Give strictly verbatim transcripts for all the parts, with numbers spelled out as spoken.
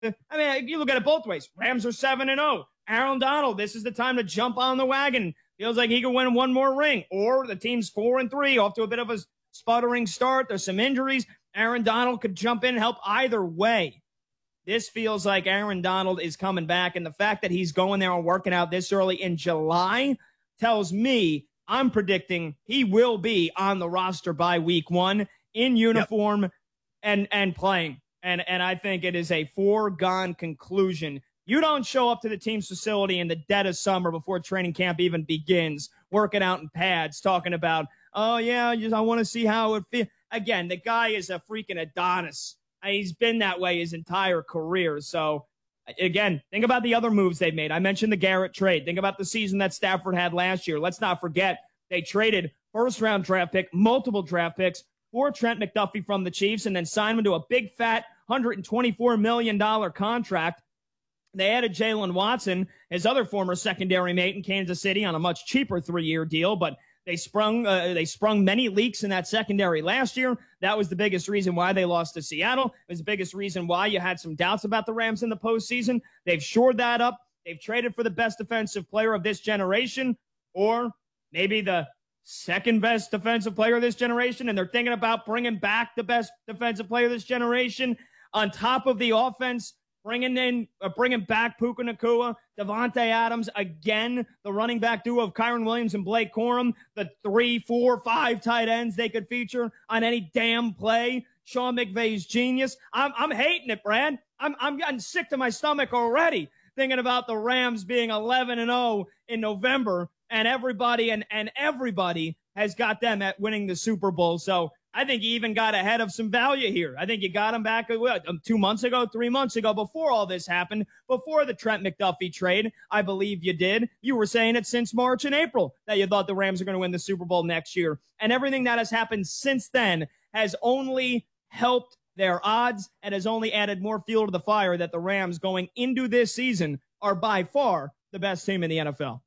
I mean, you look at it both ways. Rams are seven and oh. Aaron Donald, this is the time to jump on the wagon. Feels like he could win one more ring. Or the team's four and three, off to a bit of a sputtering start. There's some injuries. Aaron Donald could jump in and help either way. This feels like Aaron Donald is coming back, and the fact that he's going there and working out this early in July tells me I'm predicting he will be on the roster by week one in uniform yep. and and playing. And and I think it is a foregone conclusion. You don't show up to the team's facility in the dead of summer before training camp even begins, working out in pads, talking about, oh, yeah, just, I want to see how it feels. Again, the guy is a freaking Adonis. He's been that way his entire career. So, again, think about the other moves they've made. I mentioned the Garrett trade. Think about the season that Stafford had last year. Let's not forget they traded first-round draft pick, multiple draft picks for Trent McDuffie from the Chiefs, and then signed him to a big, fat one hundred twenty-four million dollars contract. They added Jalen Watson, his other former secondary mate in Kansas City, on a much cheaper three-year deal, but they sprung uh, they sprung many leaks in that secondary last year. That was the biggest reason why they lost to Seattle. It was the biggest reason why you had some doubts about the Rams in the postseason. They've shored that up. They've traded for the best defensive player of this generation, or maybe the second best defensive player of this generation, and they're thinking about bringing back the best defensive player of this generation on top of the offense. Bringing in, uh, bringing back Puka Nacua, Devontae Adams, again, the running back duo of Kyron Williams and Blake Corum, the three, four, five tight ends they could feature on any damn play. Sean McVay's genius. I'm, I'm hating it, Brad. I'm, I'm getting sick to my stomach already thinking about the Rams being eleven and oh in November, and everybody and, and everybody has got them at winning the Super Bowl. So I think you even got ahead of some value here. I think you got him back what, two months ago, three months ago, before all this happened, before the Trent McDuffie trade. I believe you did. You were saying it since March and April that you thought the Rams are going to win the Super Bowl next year. And everything that has happened since then has only helped their odds and has only added more fuel to the fire that the Rams going into this season are by far the best team in the N F L.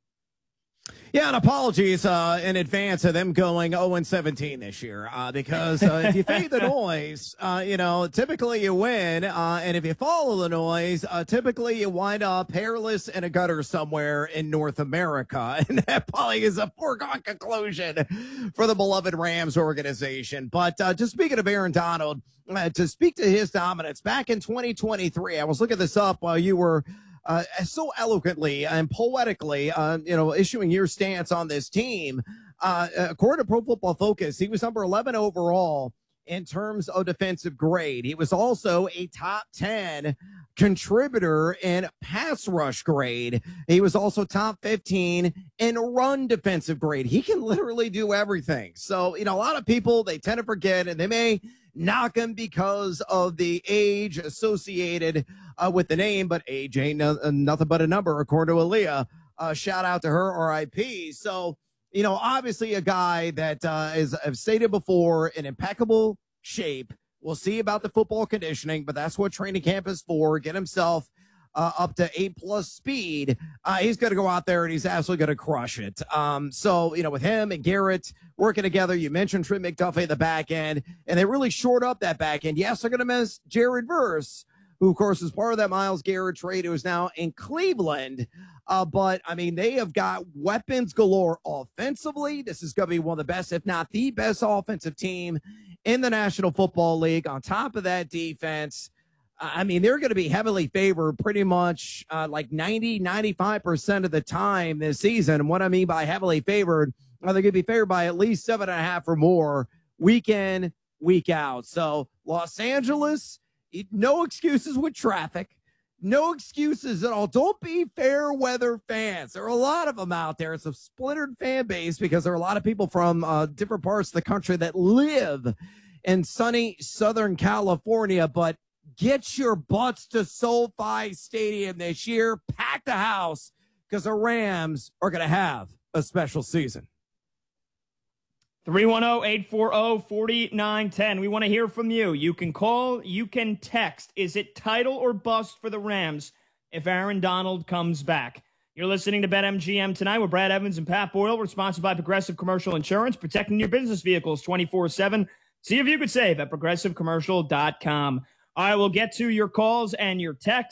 Yeah, and apologies uh, in advance of them going oh and seventeen this year, uh, because uh, if you fade the noise, uh, you know, typically you win, uh, and if you follow the noise, uh, typically you wind up hairless in a gutter somewhere in North America, and that probably is a foregone conclusion for the beloved Rams organization. But uh, just speaking of Aaron Donald, uh, to speak to his dominance, back in twenty twenty-three, I was looking this up while you were Uh, so eloquently and poetically, uh, you know, issuing your stance on this team. Uh, according to Pro Football Focus, he was number eleven overall in terms of defensive grade. He was also a top ten contributor in pass rush grade. He was also top fifteen in run defensive grade. He can literally do everything. So, you know, a lot of people, they tend to forget, and they may knock him because of the age associated uh, with the name, but age ain't no, nothing but a number, according to Aaliyah. Uh, shout out to her, R I P. So, you know, obviously a guy that uh, is, I've stated before, in impeccable shape. We'll see about the football conditioning, but that's what training camp is for. Get himself uh, up to eight plus speed. Uh, he's going to go out there and he's absolutely going to crush it. Um, so, you know, with him and Garrett working together, you mentioned Trent McDuffie at the back end, and they really shored up that back end. Yes, they're going to miss Jared Verse, who, of course, is part of that Myles Garrett trade, who is now in Cleveland. Uh, but, I mean, they have got weapons galore offensively. This is going to be one of the best, if not the best offensive team in the National Football League. On top of that defense, I mean, they're going to be heavily favored pretty much uh, like ninety, ninety-five percent of the time this season. And what I mean by heavily favored, well, they're going to be favored by at least seven and a half or more week in, week out. So Los Angeles, no excuses with traffic. No excuses at all. Don't be fair weather fans. There are a lot of them out there. It's a splintered fan base because there are a lot of people from uh, different parts of the country that live in sunny Southern California. But get your butts to SoFi Stadium this year. Pack the house because the Rams are going to have a special season. three one zero, eight four zero, four nine one zero. We want to hear from you. You can call, you can text. Is it title or bust for the Rams if Aaron Donald comes back? You're listening to BetMGM tonight with Brad Evans and Pat Boyle. We're sponsored by Progressive Commercial Insurance, protecting your business vehicles twenty-four seven. See if you could save at progressive commercial dot com. I will get to your calls and your texts.